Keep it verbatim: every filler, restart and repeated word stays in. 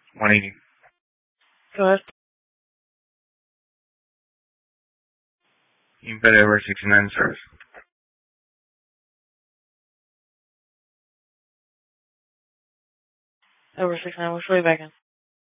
one eighty. Go ahead. Imperial over sixty-nine service. Over six nine, which way back in?